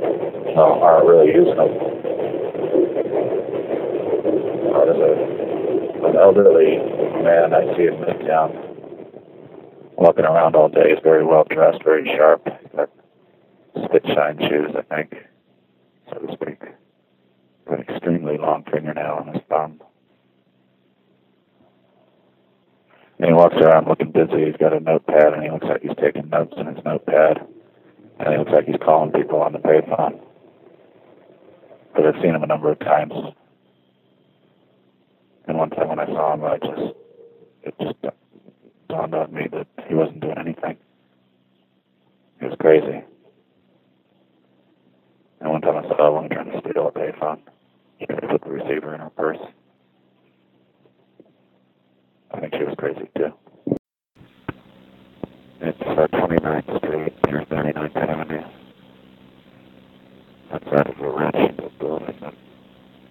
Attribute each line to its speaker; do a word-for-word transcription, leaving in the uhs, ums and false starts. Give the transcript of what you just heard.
Speaker 1: well, aren't really using them. Uh, there's a, an elderly man I see in Midtown walking around all day. He's very well dressed, very sharp. He's got spit shine shoes, I think, so to speak. An extremely long fingernail on his thumb. And he walks around looking busy. He's got a notepad, and he looks like he's taking notes in his notepad. And he looks like he's calling people on the payphone. But I've seen him a number of times. And one time when I saw him, I just, it just dawned on me that he wasn't doing anything. He was crazy. And one time I saw a woman trying to steal a payphone. She tried to put the receiver in her purse. I think she was crazy too. It's uh, twenty-ninth Street near thirty-ninth Avenue. Outside of the ranch.